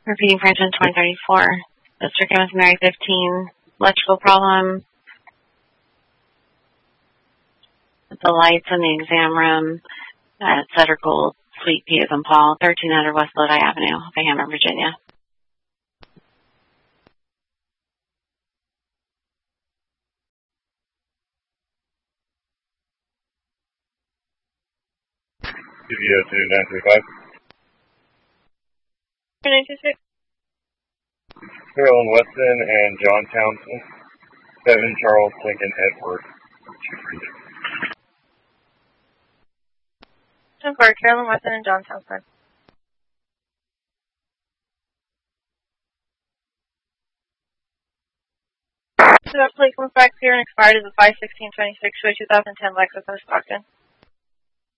Repeating Franklin 2034. District Amos Mary 15. Electrical problem. The lights in the exam room at Sutter Gold, Suite P as in Paul, 1300 West Lodi Avenue, Effingham, Virginia. Studio 2935. 926. Carolyn Weston and John Townsend. 7 Charles Lincoln Edward. 10-4, Carolyn Weston and John Townsend. So that plate comes back clear and expired as a 5/16/26 to a 2010 Lexus of Stockton.